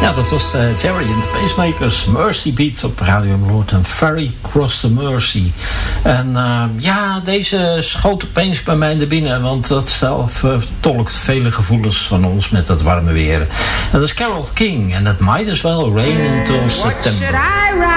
Ja, dat was Jerry and the Pacemakers. Mercy Beat op Radio Noord en Ferry Cross the Mercy. En ja, deze schoot opeens bij mij in de binnen, want dat zelf tolkt vele gevoelens van ons met dat warme weer. En dat is Carole King en dat might as well rain until September.